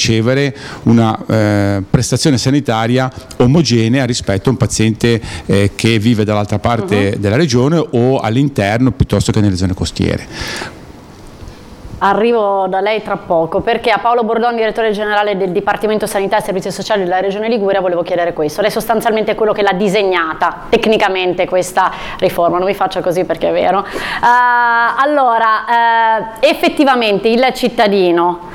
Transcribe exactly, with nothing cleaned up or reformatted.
ricevere una eh, prestazione sanitaria omogenea rispetto a un paziente eh, che vive dall'altra parte uh-huh. della regione o all'interno piuttosto che nelle zone costiere. Arrivo da lei tra poco, perché a Paolo Bordon, direttore generale del Dipartimento Sanità e Servizi Sociali della Regione Liguria, volevo chiedere questo. Lei sostanzialmente è quello che l'ha disegnata tecnicamente questa riforma, non mi faccia così perché è vero. Uh, allora, uh, effettivamente il cittadino